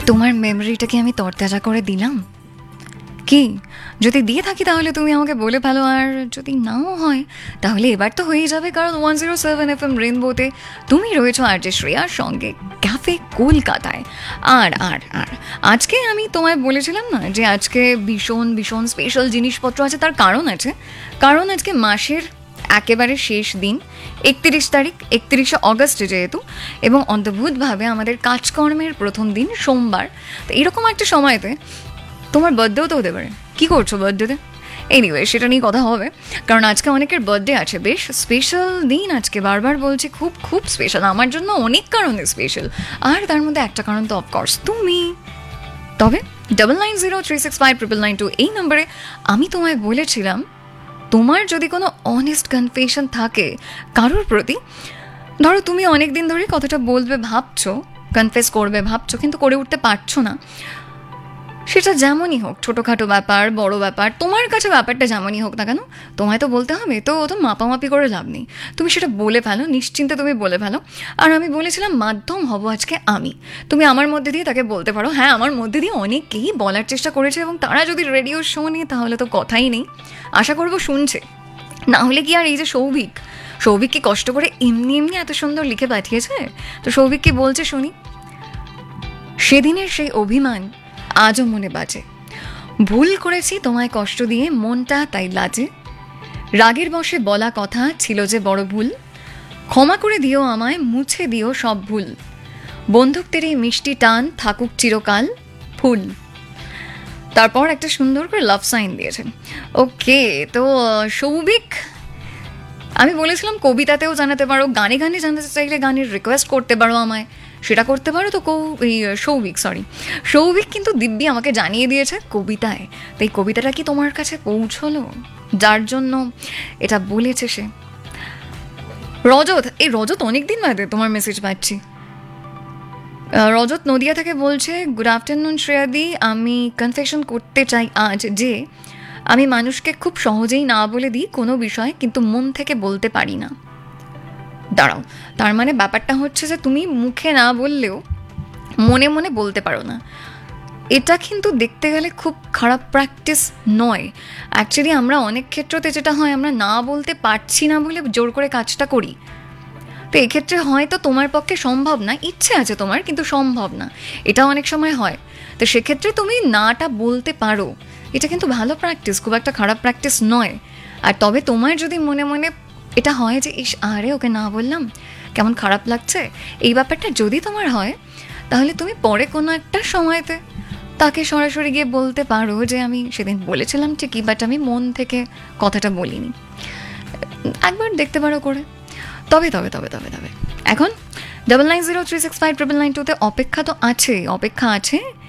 তোমার মেমোরিটাকে আমি তরতাজা করে দিলাম কি? যদি দিয়ে থাকি তাহলে তুমি আমাকে বলে ফেলো, আর যদি নাও হয় তাহলে এবার তো হয়ে যাবে, কারণ 107 FM রেইনবোতে তুমি রয়েছো আরজে শ্রেয়ার সঙ্গে ক্যাফে কলকাতায়। আর আর আর আজকে আমি তোমায় বলেছিলাম না যে আজকে ভীষণ ভীষণ স্পেশাল জিনিসপত্র আছে, তার কারণ আছে। কারণ আজকে মাসের একেবারে শেষ দিন, 31 তারিখ, 31শে অগস্ট যেহেতু, এবং অদ্ভুতভাবে আমাদের কাজকর্মের প্রথম দিন সোমবার। তো এরকম একটা সময়তে তোমার বার্থডেও তো হতে পারে। কী করছো বার্থডেতে? এনিওয়ে, সেটা নিয়ে কথা হবে, কারণ আজকে অনেকের বার্থডে আছে। বেশ স্পেশাল দিন আজকে, বারবার বলছি, খুব খুব স্পেশাল। আমার জন্য অনেক কারণে স্পেশাল, আর তার মধ্যে একটা কারণ তো অফকোর্স তুমি। তবে 9903659992 এই নম্বরে আমি তোমায় বলেছিলাম, তোমার যদি কোনো অনেস্ট কনফেশন থাকে কারোর প্রতি, ধরো তুমি অনেক দিন ধরে কতটা বলবে ভাবছো, কনফেস করবে ভাবছো, কিন্তু করে উঠতে পারছো না, সেটা যেমনই হোক, ছোটোখাটো ব্যাপার বড় ব্যাপার, তোমার কাছে ব্যাপারটা যেমনই হোক না কেন, তোমায় তো বলতে হবে। তো মাপামাপি করে লাভ নেই, তুমি সেটা বলে ফেলো, নিশ্চিন্তে তুমি বলে ফেলো। আর আমি বলেছিলাম মাধ্যম হব আজকে আমি। তুমি আমার মধ্যে দিয়ে তাকে বলতে পারো। হ্যাঁ, আমার মধ্যে দিয়ে অনেকেই বলার চেষ্টা করেছে, এবং তারা যদি রেডিও শোনে তাহলে তো কথাই নেই। আশা করবো শুনছে, না হলে কি আর এই যে সৌভিক কি কষ্ট করে এমনি এমনি এত সুন্দর লিখে পাঠিয়েছে? তো সৌভিক কি বলছে শুনি। সেদিনের সেই অভিমান আজও মনে বাজে, ভুল করেছি তোমায় কষ্ট দিয়ে, মনটা তাই লাজে, রাগের বশে বলা কথা ছিল যে বড় ভুল, ক্ষমা করে দিও আমায়, মুছে দিও সব ভুল, বন্ধুত্বের এই মিষ্টি টান থাকুক চিরকাল ফুল। তারপর একটা সুন্দর করে লাভ সাইন দিয়েছেন। ওকে, তো সৌভিক, আমি বলেছিলাম কবিতাতেও জানাতে পারো, গানে গানে জানাতে চাইলে গানের রিকোয়েস্ট করতে পারো আমায়, সেটা করতে পারো। তো সৌভিক কিন্তু দিব্যি আমাকে জানিয়ে দিয়েছে কবিতায়। তো এই কবিতাটা কি তোমার কাছে পৌঁছলো, যার জন্য এটা বলেছে সে? রজত অনেকদিন বাদে তোমার মেসেজ পাচ্ছি। রজত নদিয়া থেকে বলছে, গুড আফটারনুন শ্রেয়াদি, আমি কনফেশন করতে চাই আজ যে আমি মানুষকে খুব সহজেই না বলে দিই কোনো বিষয়, কিন্তু মন থেকে বলতে পারি না। দাঁড়াও, তার মানে ব্যাপারটা হচ্ছে যে তুমি মুখে না বললেও মনে মনে বলতে পারো না। এটা কিন্তু দেখতে গেলে খুব খারাপ প্র্যাকটিস নয়। অ্যাকচুয়ালি আমরা অনেক ক্ষেত্রতে যেটা হয়, আমরা না বলতে পারছি না বলে জোর করে কাজটা করি। তো এক্ষেত্রে হয়তো তোমার পক্ষে সম্ভব না, ইচ্ছে আছে তোমার কিন্তু সম্ভব না, এটা অনেক সময় হয়। তো সেক্ষেত্রে তুমি নাটা বলতে পারো, এটা কিন্তু ভালো প্র্যাকটিস, খুব একটা খারাপ প্র্যাকটিস নয়। আর তবে তোমার যদি মনে মনে এটা হয় যে ইস আরে ওকে না বললাম, কেমন খারাপ লাগছে, এই ব্যাপারটা যদি তোমার হয়, তাহলে তুমি পরে কোনো একটা সময়তে তাকে সরাসরি গিয়ে বলতে পারো যে আমি সেদিন বলেছিলাম ঠিকই, বাট আমি মন থেকে কথাটা বলিনি। একবার দেখতে পারো করে। তবে এখন 9903659992 অপেক্ষা তো আছে, অপেক্ষা আছে